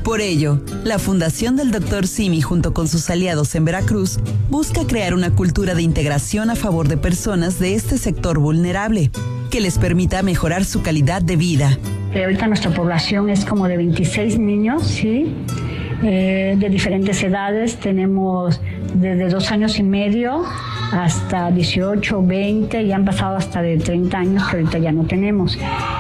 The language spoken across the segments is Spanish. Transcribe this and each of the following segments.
Por ello, la Fundación del Dr. Simi, junto con sus aliados en Veracruz, busca crear una cultura de integración a favor de personas de este sector vulnerable, que les permita mejorar su calidad de vida. Ahorita nuestra población es como de 26 niños, ¿sí? De diferentes edades. Tenemos desde 2 años y medio hasta 18, 20, y han pasado hasta de 30 años que ahorita ya no tenemos.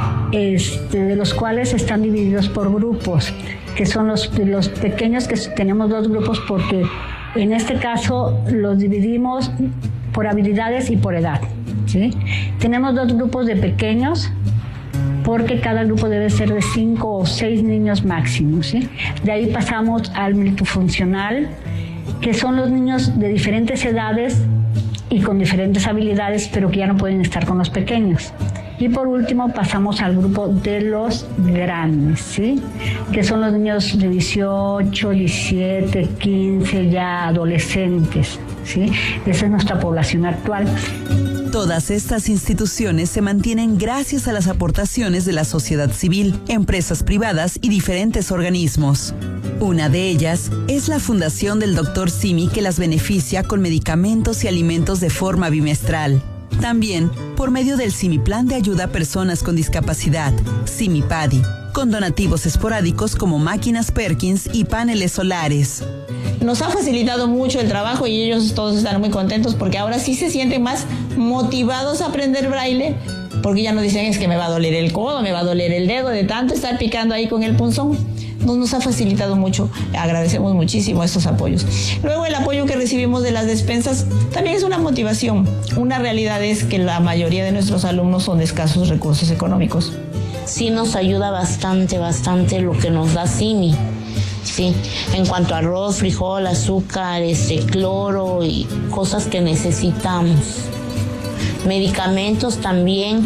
De los cuales están divididos por grupos, que son los pequeños, que tenemos 2 grupos porque en este caso los dividimos por habilidades y por edad, ¿sí? Tenemos 2 grupos de pequeños porque cada grupo debe ser de 5 o 6 niños máximo, ¿sí? De ahí pasamos al multifuncional, que son los niños de diferentes edades y con diferentes habilidades, pero que ya no pueden estar con los pequeños. Y por último pasamos al grupo de los grandes, ¿sí? Que son los niños de 18, 17, 15, ya adolescentes, ¿sí? Esa es nuestra población actual. Todas estas instituciones se mantienen gracias a las aportaciones de la sociedad civil, empresas privadas y diferentes organismos. Una de ellas es la Fundación del Dr. Simi, que las beneficia con medicamentos y alimentos de forma bimestral. También por medio del Simiplan de ayuda a personas con discapacidad, Simipadi, con donativos esporádicos como máquinas Perkins y paneles solares. Nos ha facilitado mucho el trabajo y ellos todos están muy contentos porque ahora sí se sienten más motivados a aprender braille, porque ya no dicen es que me va a doler el codo, me va a doler el dedo de tanto estar picando ahí con el punzón. Nos ha facilitado mucho, agradecemos muchísimo estos apoyos. Luego el apoyo que recibimos de las despensas también es una motivación. Una realidad es que la mayoría de nuestros alumnos son de escasos recursos económicos. Sí nos ayuda bastante lo que nos da Simi. Sí, en cuanto a arroz, frijol, azúcar, cloro y cosas que necesitamos. Medicamentos también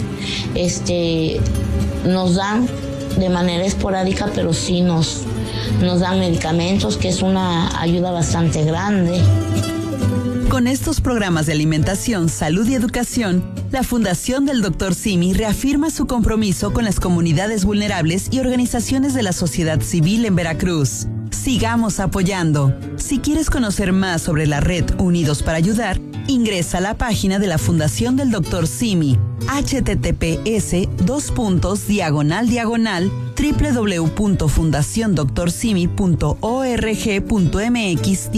nos dan de manera esporádica, pero sí nos dan medicamentos, que es una ayuda bastante grande. Con estos programas de alimentación, salud y educación, la Fundación del Dr. Simi reafirma su compromiso con las comunidades vulnerables y organizaciones de la sociedad civil en Veracruz. Sigamos apoyando. Si quieres conocer más sobre la red Unidos para Ayudar, ingresa a la página de la Fundación del Dr. Simi, https://www.fundaciondoctorsimi.org.mx/.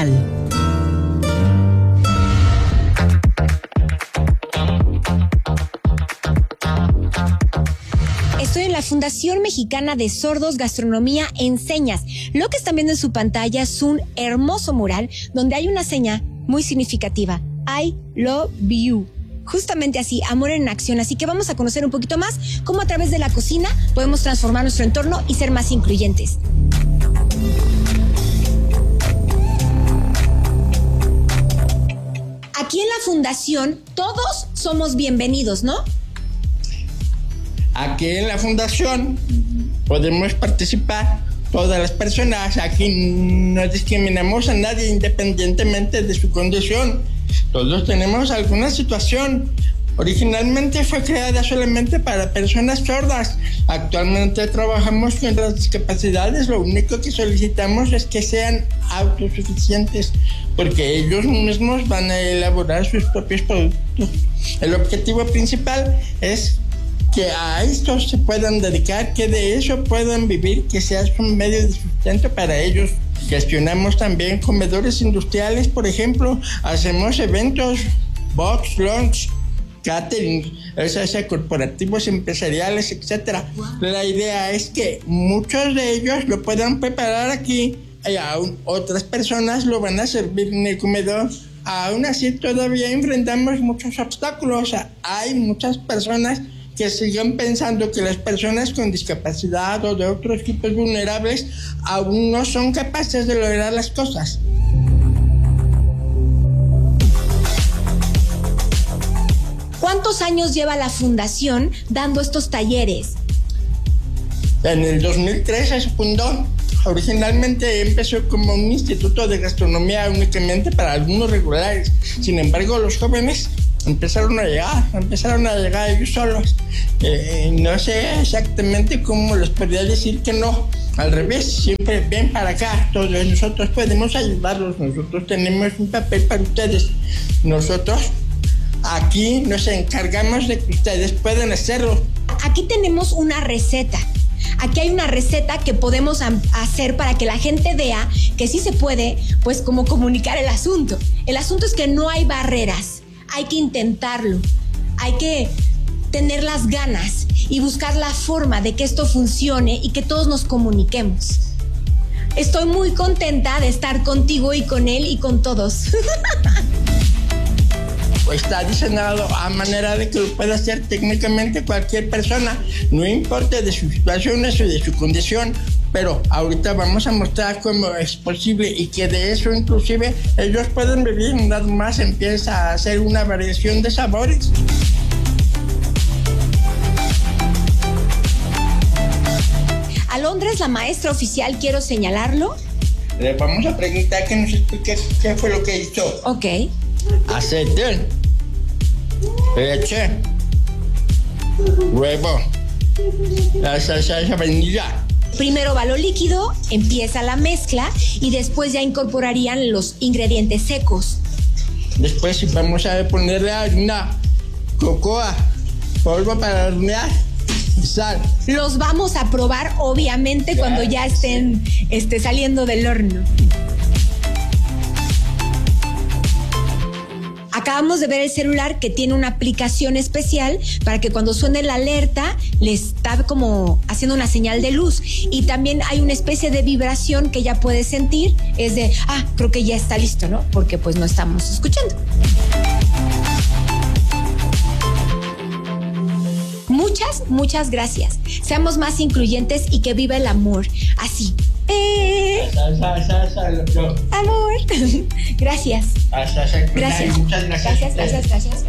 Estoy en la Fundación Mexicana de Sordos, Gastronomía en Señas. Lo que están viendo en su pantalla es un hermoso mural donde hay una seña muy significativa. I love you. Justamente así, amor en acción. Así que vamos a conocer un poquito más cómo a través de la cocina podemos transformar nuestro entorno y ser más incluyentes. Aquí en la Fundación todos somos bienvenidos, ¿no? Aquí en la Fundación podemos participar todas las personas. Aquí no discriminamos a nadie independientemente de su condición. Todos tenemos alguna situación. Originalmente fue creada solamente para personas sordas. Actualmente trabajamos con las discapacidades. Lo único que solicitamos es que sean autosuficientes, porque ellos mismos van a elaborar sus propios productos. El objetivo principal es que a esto se puedan dedicar, que de eso puedan vivir, que sea un medio de sustento para ellos. Gestionamos también comedores industriales, por ejemplo, hacemos eventos, box lunch, catering, corporativos empresariales, etc. La idea es que muchos de ellos lo puedan preparar aquí y aún otras personas lo van a servir en el comedor. Aún así todavía enfrentamos muchos obstáculos. Hay muchas personas que siguen pensando que las personas con discapacidad o de otros tipos vulnerables aún no son capaces de lograr las cosas. ¿Cuántos años lleva la Fundación dando estos talleres? En el 2003 se fundó. Originalmente empezó como un instituto de gastronomía únicamente para alumnos regulares. Sin embargo, los jóvenes empezaron a llegar ellos solos. No sé exactamente cómo les podría decir que no. Al revés, siempre ven para acá, todos nosotros podemos ayudarlos, nosotros tenemos un papel para ustedes. Nosotros aquí nos encargamos de que ustedes puedan hacerlo. Aquí tenemos una receta. Aquí hay una receta que podemos hacer para que la gente vea que sí se puede, pues, como comunicar el asunto. El asunto es que no hay barreras, hay que intentarlo, hay que tener las ganas y buscar la forma de que esto funcione y que todos nos comuniquemos. Estoy muy contenta de estar contigo y con él y con todos. Está diseñado a manera de que lo pueda hacer técnicamente cualquier persona, no importa de sus situaciones o de su condición, pero ahorita vamos a mostrar cómo es posible y que de eso inclusive ellos pueden vivir, nada más empieza a hacer una variación de sabores. Alondra es la maestra oficial, quiero señalarlo. Le vamos a preguntar que nos explique qué fue lo que hizo. Ok. Aceite, leche, huevo, la salsa de vainilla. Primero va lo líquido, empieza la mezcla y después ya incorporarían los ingredientes secos. Después vamos a ponerle harina, cocoa, polvo para hornear, sal. Los vamos a probar obviamente cuando ya estén saliendo del horno. Acabamos de ver el celular que tiene una aplicación especial para que cuando suene la alerta le está como haciendo una señal de luz, y también hay una especie de vibración que ya puedes sentir, es de, creo que ya está listo, ¿no? Porque pues no estamos escuchando. Muchas gracias. Seamos más incluyentes y que viva el amor. Así. Amor. Gracias. Gracias. Muchas gracias. Gracias.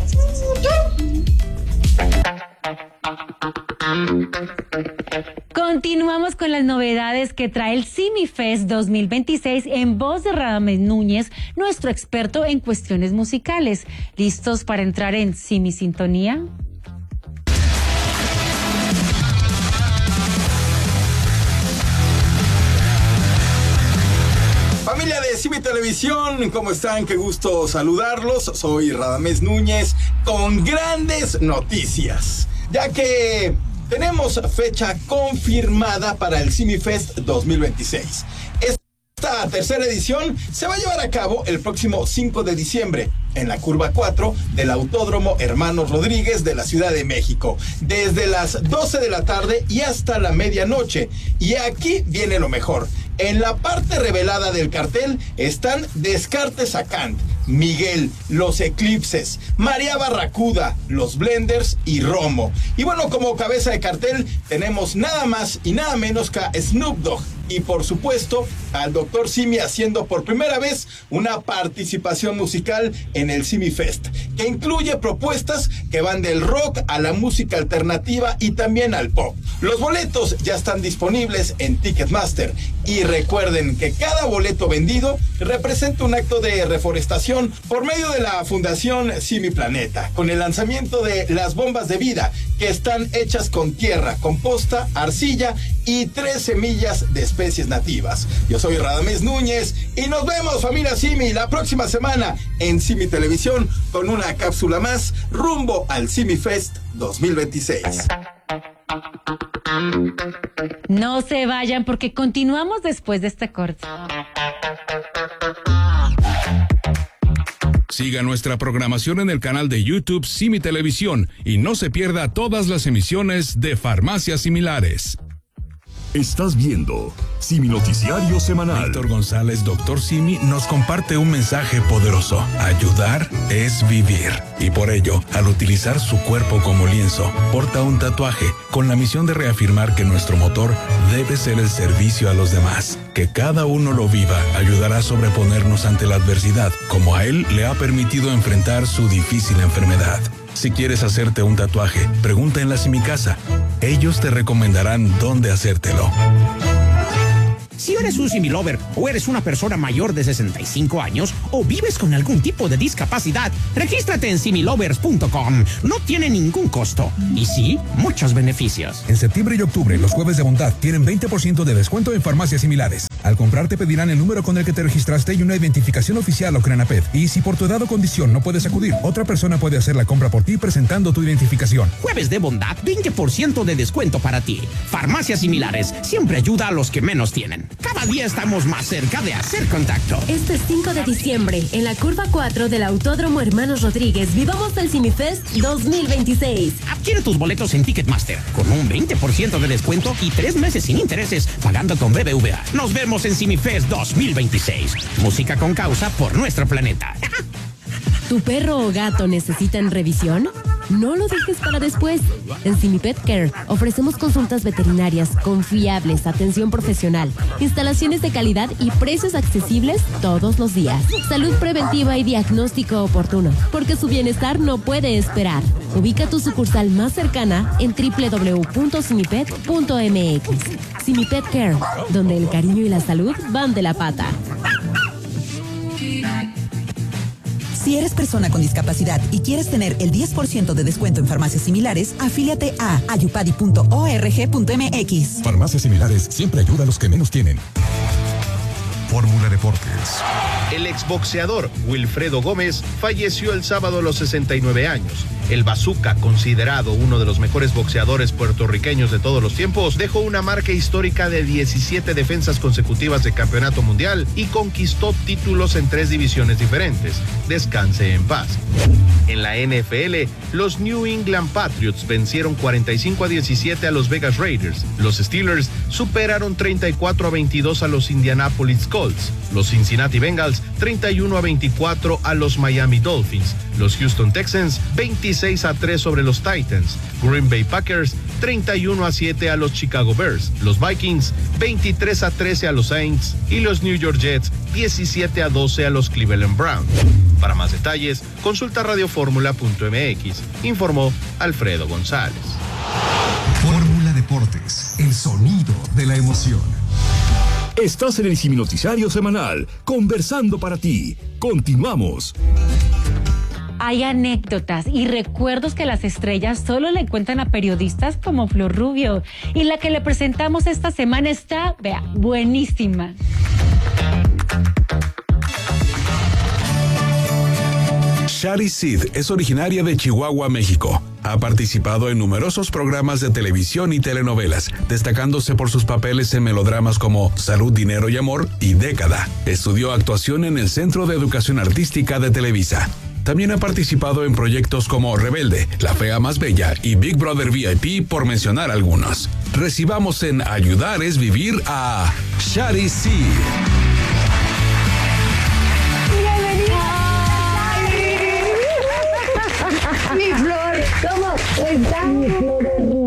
Continuamos con las novedades que trae el Simifest 2026 en voz de Radamés Núñez, nuestro experto en cuestiones musicales. ¿Listos para entrar en Simi Sintonía? Familia de Simi Televisión, ¿cómo están? Qué gusto saludarlos. Soy Radamés Núñez con grandes noticias, ya que tenemos fecha confirmada para el Simifest 2026. Esta tercera edición se va a llevar a cabo el próximo 5 de diciembre en la curva 4 del Autódromo Hermanos Rodríguez de la Ciudad de México, desde las 12 de la tarde y hasta la medianoche. Y aquí viene lo mejor. En la parte revelada del cartel están Descartes a Kant, Miguel, Los Eclipses, María Barracuda, Los Blenders y Romo. Y bueno, como cabeza de cartel tenemos nada más y nada menos que a Snoop Dogg. Y por supuesto al Dr. Simi haciendo por primera vez una participación musical en el Simifest, que incluye propuestas que van del rock a la música alternativa y también al pop. Los boletos ya están disponibles en Ticketmaster y recuerden que cada boleto vendido representa un acto de reforestación por medio de la Fundación Simi Planeta, con el lanzamiento de las bombas de vida, que están hechas con tierra, composta, arcilla y 3 semillas de especies nativas. Yo soy Radamés Núñez y nos vemos, familia Simi, la próxima semana en Simi Televisión con una cápsula más rumbo al Simifest 2026. No se vayan porque continuamos después de este corte. Siga nuestra programación en el canal de YouTube Simi Televisión y no se pierda todas las emisiones de Farmacias Similares. Estás viendo Simi Noticiario Semanal. Víctor González, Dr. Simi, nos comparte un mensaje poderoso. Ayudar es vivir. Y por ello, al utilizar su cuerpo como lienzo, porta un tatuaje con la misión de reafirmar que nuestro motor debe ser el servicio a los demás. Que cada uno lo viva ayudará a sobreponernos ante la adversidad, como a él le ha permitido enfrentar su difícil enfermedad. Si quieres hacerte un tatuaje, pregunta en la Simicasa. Ellos te recomendarán dónde hacértelo. Si eres un Simi Lover o eres una persona mayor de 65 años o vives con algún tipo de discapacidad, regístrate en similovers.com. No tiene ningún costo. Y sí, muchos beneficios. En septiembre y octubre, los jueves de bondad tienen 20% de descuento en farmacias similares. Al comprar te pedirán el número con el que te registraste y una identificación oficial o Crenaped. Y si por tu edad o condición no puedes acudir, otra persona puede hacer la compra por ti presentando tu identificación. Jueves de bondad, 20% de descuento para ti. Farmacias similares siempre ayuda a los que menos tienen. Cada día estamos más cerca de hacer contacto. Este 5 de diciembre, en la curva 4 del Autódromo Hermanos Rodríguez, vivamos el CimiFest 2026. Adquiere tus boletos en Ticketmaster con un 20% de descuento y 3 meses sin intereses pagando con BBVA. Nos vemos en CimiFest 2026. Música con causa por nuestro planeta. ¿Tu perro o gato necesitan revisión? No lo dejes para después. En Simipet Care ofrecemos consultas veterinarias confiables, atención profesional, instalaciones de calidad y precios accesibles todos los días. Salud preventiva y diagnóstico oportuno, porque su bienestar no puede esperar. Ubica tu sucursal más cercana en www.simipet.mx. Simipet Care, donde el cariño y la salud van de la pata. Si eres persona con discapacidad y quieres tener el 10% de descuento en farmacias similares, afíliate a ayupadi.org.mx. Farmacias similares siempre ayuda a los que menos tienen. Fórmula Deportes. El exboxeador Wilfredo Gómez falleció el sábado a los 69 años. El Bazooka, considerado uno de los mejores boxeadores puertorriqueños de todos los tiempos, dejó una marca histórica de 17 defensas consecutivas de campeonato mundial y conquistó títulos en 3 divisiones diferentes. Descanse en paz. En la NFL, los New England Patriots vencieron 45-17 a los Vegas Raiders. Los Steelers superaron 34-22 a los Indianapolis Colts. Los Cincinnati Bengals 31-24 a los Miami Dolphins. Los Houston Texans 26-3 sobre los Titans. Green Bay Packers 31-7 a los Chicago Bears. Los Vikings 23-13 a los Saints y los New York Jets 17-12 a los Cleveland Browns. Para más detalles, consulta radioformula.mx. Informó Alfredo González. Fórmula Deportes, el sonido de la emoción. Estás en el Simi Noticiario Semanal, conversando para ti. Continuamos. Hay anécdotas y recuerdos que las estrellas solo le cuentan a periodistas como Flor Rubio. Y la que le presentamos esta semana está, vea, buenísima. Shari Sid es originaria de Chihuahua, México. Ha participado en numerosos programas de televisión y telenovelas, destacándose por sus papeles en melodramas como Salud, Dinero y Amor y Década. Estudió actuación en el Centro de Educación Artística de Televisa. También ha participado en proyectos como Rebelde, La Fea Más Bella y Big Brother VIP, por mencionar algunos. Recibamos en Ayudar es Vivir a Shari Sid. Mi Flor, ¿cómo estás? Mi Flor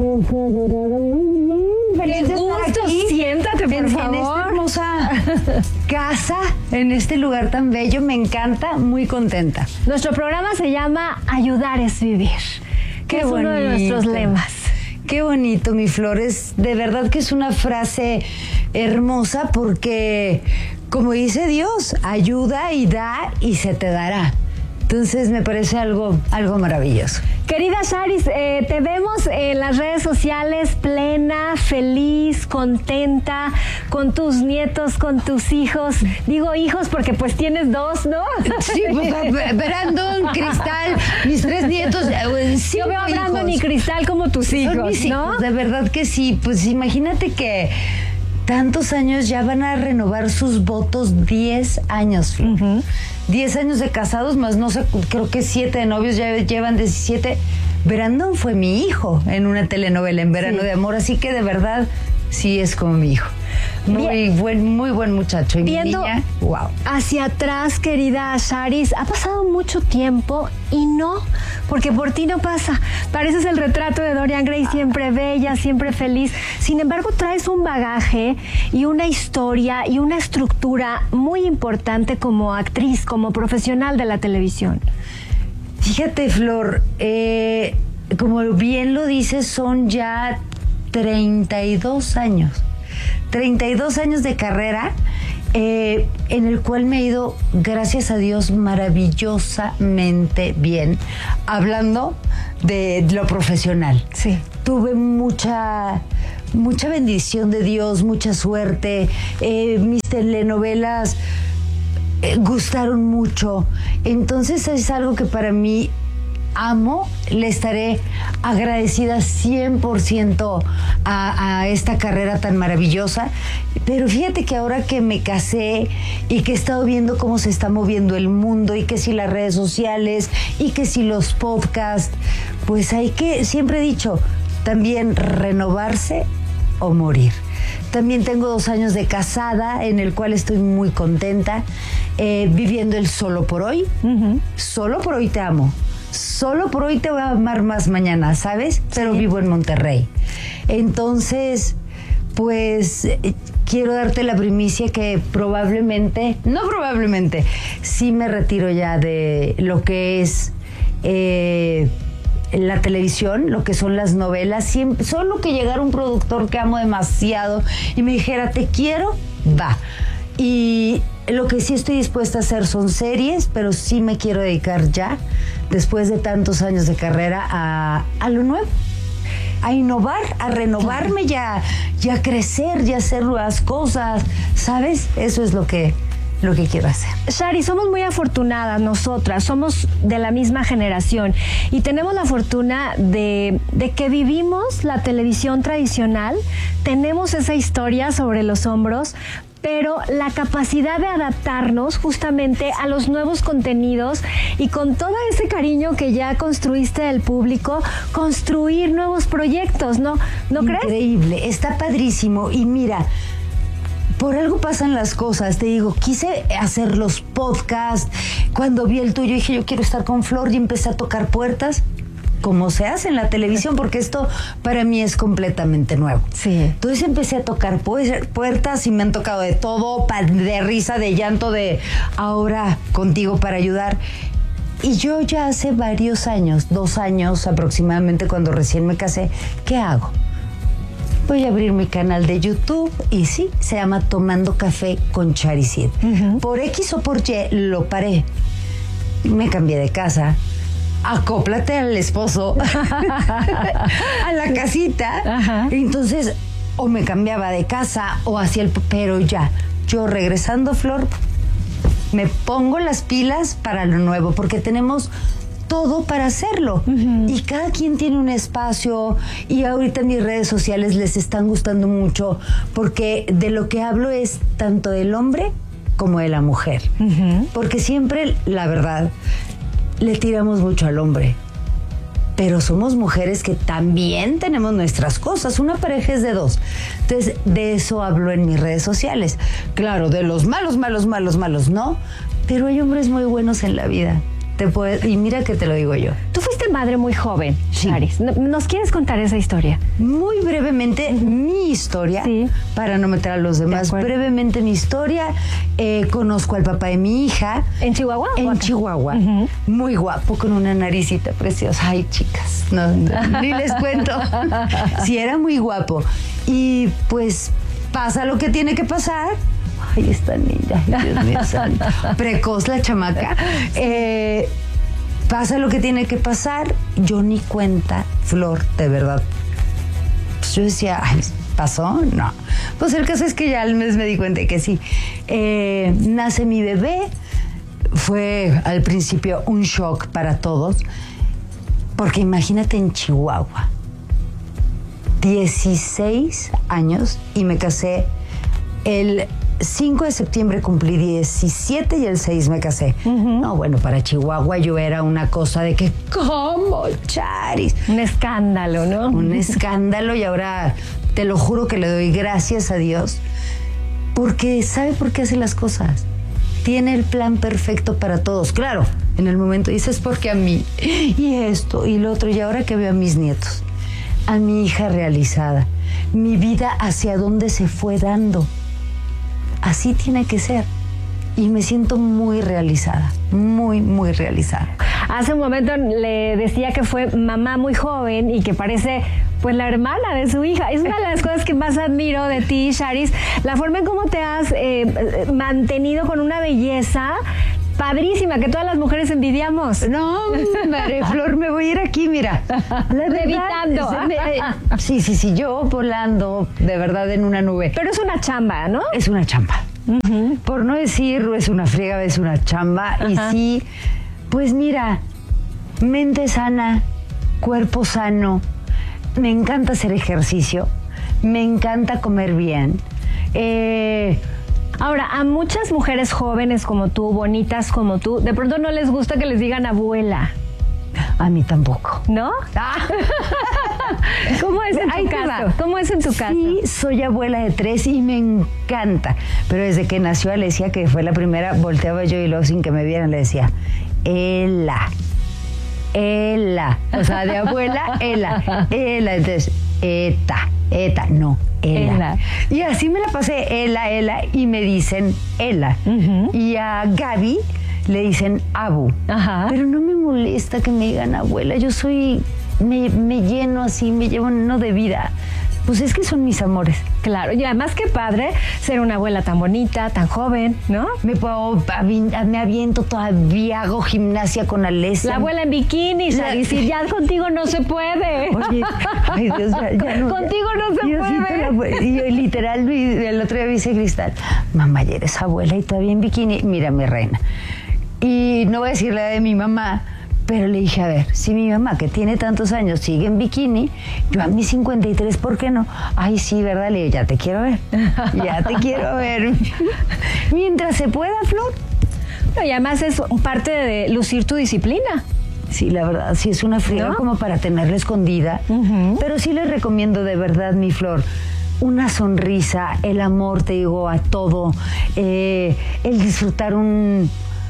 hermosa. Qué gusto, siéntate por favor. En esta hermosa casa, en este lugar tan bello, me encanta, muy contenta. Nuestro programa se llama Ayudar es Vivir, que es uno de nuestros lemas. Qué bonito, mi Flor, es de verdad que es una frase hermosa porque, como dice Dios, ayuda y da y se te dará. Entonces me parece algo maravilloso. Querida Charis, te vemos en las redes sociales plena, feliz, contenta, con tus nietos, con tus hijos. Digo hijos porque pues tienes 2, ¿no? Sí, pues Brandon, Cristal, mis 3 nietos. Yo veo a Brandon y Cristal como tus hijos, son mis ¿no? hijos, de verdad que sí. Pues imagínate que tantos años ya van a renovar sus votos, 10 años. 10 años de casados, más no sé, creo que 7 de novios, ya llevan 17. Brandon fue mi hijo en una telenovela, en Verano de Amor, así que de verdad sí es como mi hijo. Muy buen muchacho. Y viendo mi niña, wow. Hacia atrás, querida Charis, ha pasado mucho tiempo y no, porque por ti no pasa. Pareces el retrato de Dorian Gray, siempre bella, siempre feliz. Sin embargo, traes un bagaje y una historia y una estructura muy importante como actriz, como profesional de la televisión. Fíjate, Flor, como bien lo dices, son ya 32 años 32 años de carrera, en el cual me ha ido, gracias a Dios, maravillosamente bien. Hablando de lo profesional. Sí. Tuve mucha bendición de Dios, mucha suerte. Mis telenovelas gustaron mucho. Entonces es algo que para mí amo, le estaré agradecida 100% a esta carrera tan maravillosa. Pero fíjate que ahora que me casé y que he estado viendo cómo se está moviendo el mundo, y que si las redes sociales y que si los podcasts, pues hay que, siempre he dicho, también renovarse o morir. También tengo 2 años de casada, en el cual estoy muy contenta, viviendo el solo por hoy. Solo por hoy te amo. Solo por hoy te voy a amar más mañana, ¿sabes? Pero vivo en Monterrey. Entonces, pues quiero darte la primicia que sí me retiro ya de lo que es la televisión, lo que son las novelas. Solo que llegara un productor que amo demasiado y me dijera, te quiero, va. Y lo que sí estoy dispuesta a hacer son series, pero sí me quiero dedicar ya, después de tantos años de carrera, a lo nuevo, a innovar, a renovarme, ya crecer, ya hacer nuevas cosas, ¿sabes? Eso es lo que quiero hacer. Shari, somos muy afortunadas nosotras, somos de la misma generación y tenemos la fortuna de que vivimos la televisión tradicional, tenemos esa historia sobre los hombros, pero la capacidad de adaptarnos justamente a los nuevos contenidos y con todo ese cariño que ya construiste del público, construir nuevos proyectos, ¿no crees? Increíble, está padrísimo. Y mira, por algo pasan las cosas, te digo, quise hacer los podcasts, cuando vi el tuyo dije, yo quiero estar con Flor, y empecé a tocar puertas, como se hace en la televisión, porque esto para mí es completamente nuevo. Sí. Entonces empecé a tocar puertas y me han tocado de todo, de risa, de llanto, de ahora contigo para ayudar. Y yo ya hace varios años, 2 años aproximadamente, cuando recién me casé, ¿qué hago? Voy a abrir mi canal de YouTube y sí, se llama Tomando Café con Shari Sid. Por X o por Y lo paré. Me cambié de casa. Acóplate al esposo a la casita. Ajá. Entonces, o me cambiaba de casa o hacía pero ya, yo regresando, Flor, me pongo las pilas para lo nuevo, porque tenemos todo para hacerlo. Y cada quien tiene un espacio, y ahorita mis redes sociales les están gustando mucho, porque de lo que hablo es tanto del hombre como de la mujer. Porque siempre, la verdad, le tiramos mucho al hombre, pero somos mujeres que también tenemos nuestras cosas. Una pareja es de 2. Entonces, de eso hablo en mis redes sociales. Claro, de los malos, no, pero hay hombres muy buenos en la vida. Y mira que te lo digo yo. Tú fuiste madre muy joven, Shari. Sí. ¿Nos quieres contar esa historia? Muy brevemente, mi historia, para no meter a los demás. Brevemente mi historia. Conozco al papá de mi hija. ¿En Chihuahua? En Chihuahua. Muy guapo, con una naricita preciosa. Ay, chicas, no, ni les cuento. Sí, era muy guapo. Y pues pasa lo que tiene que pasar. Ay, esta niña, Dios mío santo. Precoz la chamaca. Pasa lo que tiene que pasar. Yo ni cuenta, Flor, de verdad. Pues yo decía, ay, ¿pasó? No. Pues el caso es que ya al mes me di cuenta que sí. Nace mi bebé. Fue al principio un shock para todos. Porque imagínate, en Chihuahua, 16 años, y me casé el 5 de septiembre, cumplí 17 y el 6 me casé. No, bueno, para Chihuahua yo era una cosa de que, ¿cómo, Charis? Un escándalo, ¿no? Un escándalo, y ahora te lo juro que le doy gracias a Dios, porque sabe por qué hace las cosas. Tiene el plan perfecto para todos. Claro, en el momento dices, porque a mí, y esto, y lo otro, y ahora que veo a mis nietos, a mi hija realizada, mi vida hacia dónde se fue dando. Así tiene que ser. Y me siento muy realizada, muy, muy realizada. Hace un momento le decía que fue mamá muy joven y que parece pues la hermana de su hija. Es una de las cosas que más admiro de ti, Charis, la forma en cómo te has mantenido con una belleza padrísima, que todas las mujeres envidiamos. No, María Flor, me voy a ir aquí, mira. Levitando. Sí, yo volando, de verdad, en una nube. Pero es una chamba, ¿no? Es una chamba. Por no decir, es una friega, es una chamba. Y sí, pues mira, mente sana, cuerpo sano, me encanta hacer ejercicio, me encanta comer bien. Ahora, a muchas mujeres jóvenes como tú, bonitas como tú, de pronto no les gusta que les digan abuela. A mí tampoco. ¿No? ¿Cómo es en tu caso? ¿Cómo es en tu caso? Sí, soy abuela de 3 y me encanta. Pero desde que nació Alesia, que fue la primera, volteaba yo y luego sin que me vieran le decía, Ela. O sea, de abuela, Ela. Entonces, Eta, no. Ela. Y así me la pasé, Ela, y me dicen Ela. Y a Gaby le dicen Abu. Pero no me molesta que me digan abuela. Yo me lleno así, me lleno de vida. Pues es que son mis amores. Claro, y además qué padre ser una abuela tan bonita, tan joven, ¿no? Me aviento todavía, hago gimnasia con Alesia. La abuela en bikini, y ya contigo no se puede. Oye, ay Dios, ya no. Contigo no se puede. Y yo literal, el otro día me dice Cristal, mamá, ya eres abuela y todavía en bikini. Mira, mi reina. Y no voy a decir la de mi mamá, pero le dije, a ver, si mi mamá, que tiene tantos años, sigue en bikini, yo a mis 53, ¿por qué no? Ay, sí, ¿verdad? Le digo, ya te quiero ver. Ya te quiero ver. Mientras se pueda, Flor. No, y además es parte de lucir tu disciplina. Sí, la verdad, sí es una friega como para tenerla escondida. Pero sí les recomiendo de verdad, mi Flor, una sonrisa, el amor, te digo, a todo, el disfrutar un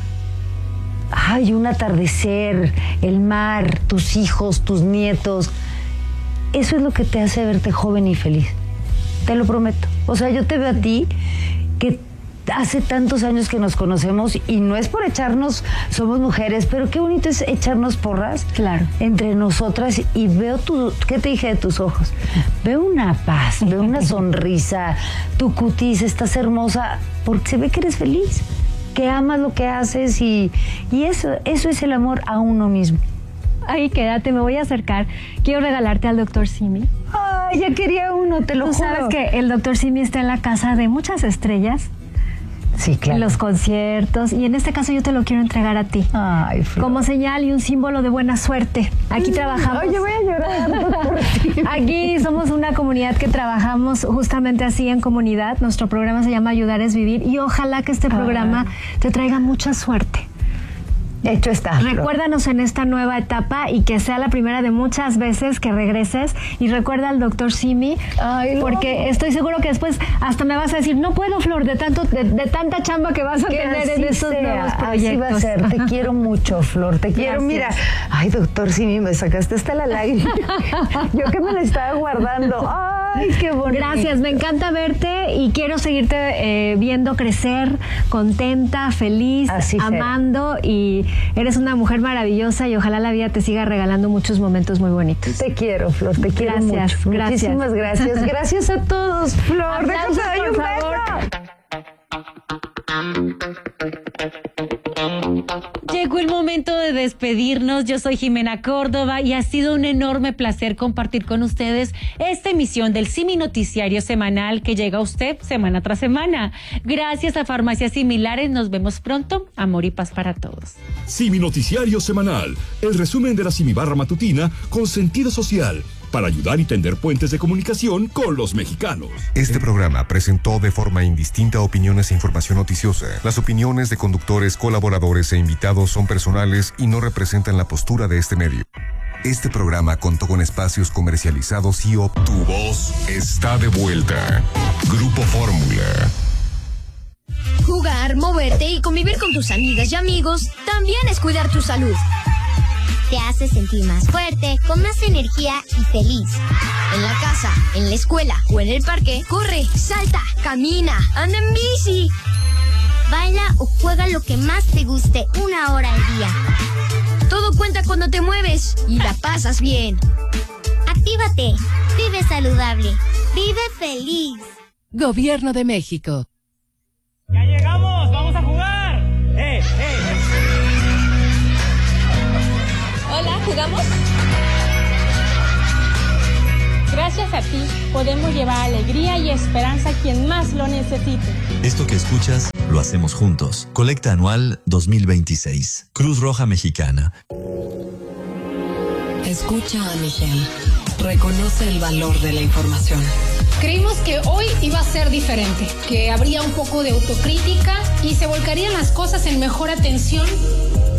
atardecer, el mar, tus hijos, tus nietos. Eso es lo que te hace verte joven y feliz. Te lo prometo. O sea, yo te veo a ti, que hace tantos años que nos conocemos, y no es por echarnos, somos mujeres, pero qué bonito es echarnos porras, claro, entre nosotras, y veo ¿qué te dije de tus ojos? Veo una paz, veo una sonrisa, tu cutis, estás hermosa, porque se ve que eres feliz, que amas lo que haces, y eso es el amor a uno mismo. Ahí quédate, me voy a acercar. Quiero regalarte al Dr. Simi. Ay, ya quería uno, te lo juro. ¿Tú sabes que el Dr. Simi está en la casa de muchas estrellas? Sí, claro. En los conciertos, y en este caso yo te lo quiero entregar a ti. Ay, Flor. Como señal y un símbolo de buena suerte. Aquí trabajamos. Oye, voy a llorar. Aquí somos una comunidad que trabajamos justamente así, en comunidad. Nuestro programa se llama Ayudar es Vivir, y ojalá que este programa te traiga mucha suerte. Hecho está. Recuérdanos en esta nueva etapa, y que sea la primera de muchas veces que regreses. Y recuerda al Dr. Simi, porque estoy seguro que después hasta me vas a decir, no puedo, Flor, de tanta chamba que vas a tener en estos nuevos proyectos. Así va a ser. Te quiero mucho, Flor. Te quiero. Gracias. Mira, ay, Dr. Simi, me sacaste hasta la lágrima. Yo que me la estaba guardando. Ay, qué bonito. Gracias, me encanta verte, y quiero seguirte viendo crecer, contenta, feliz, así amando, y eres una mujer maravillosa, y ojalá la vida te siga regalando muchos momentos muy bonitos. Te quiero, Flor, te quiero mucho. Gracias. Muchísimas gracias. Gracias a todos, Flor. Aplausos, Déjame por un favor. Llegó el momento de despedirnos. Yo soy Jimena Córdoba, y ha sido un enorme placer compartir con ustedes esta emisión del Simi Noticiario Semanal, que llega a usted semana tras semana. Gracias a Farmacias Similares. Nos vemos pronto. Amor y paz para todos. Simi Noticiario Semanal, el resumen de la Simibarra matutina con sentido social, para ayudar y tender puentes de comunicación con los mexicanos. Este programa presentó de forma indistinta opiniones e información noticiosa. Las opiniones de conductores, colaboradores e invitados son personales y no representan la postura de este medio. Este programa contó con espacios comercializados y Tu voz está de vuelta. Grupo Fórmula. Jugar, moverte y convivir con tus amigas y amigos también es cuidar tu salud. Te hace sentir más fuerte, con más energía y feliz. En la casa, en la escuela o en el parque, corre, salta, camina, anda en bici. Baila o juega lo que más te guste 1 hora al día. Todo cuenta cuando te mueves y la pasas bien. Actívate. Vive saludable. Vive feliz. Gobierno de México. ¡Ya llegamos! ¡Vamos a jugar! Hola, ¿jugamos? Gracias a ti, podemos llevar alegría y esperanza a quien más lo necesite. Esto que escuchas, lo hacemos juntos. Colecta anual 2026. Cruz Roja Mexicana. Escucha a Miguel. Reconoce el valor de la información. Creímos que hoy iba a ser diferente, que habría un poco de autocrítica y se volcarían las cosas en mejor atención